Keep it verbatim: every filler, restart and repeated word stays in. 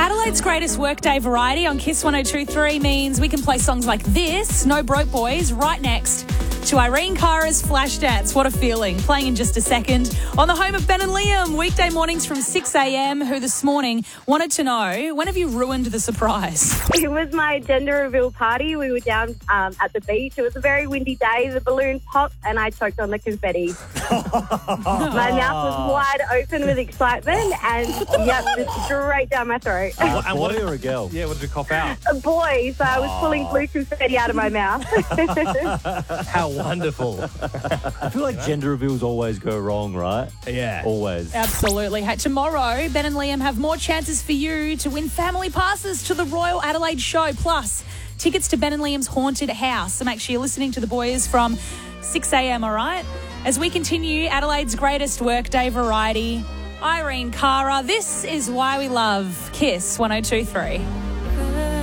Adelaide's greatest workday variety on Kiss one oh two three means we can play songs like this, No Broke Boys, right next to Irene Cara's Flashdance. What a feeling. Playing in just a second. On the home of Ben and Liam, weekday mornings from six a.m, who this morning wanted to know, when have you ruined the surprise? It was my gender reveal party. We were down um, at the beach. It was a very windy day. The balloon popped and I choked on the confetti. My mouth was wide open with excitement and, yep, just straight down my throat. Uh, And what, or a girl? Yeah, what did you cough out? A boy, so I was pulling blue confetti out of my mouth. How wonderful. I feel like gender reveals always go wrong, right? Yeah. Always. Absolutely. Hey, tomorrow, Ben and Liam have more chances for you to win family passes to the Royal Adelaide Show, plus tickets to Ben and Liam's Haunted House. So make sure you're listening to the boys from six a.m, all right? As we continue Adelaide's greatest workday variety, Irene Cara, this is why we love Kiss one oh two three.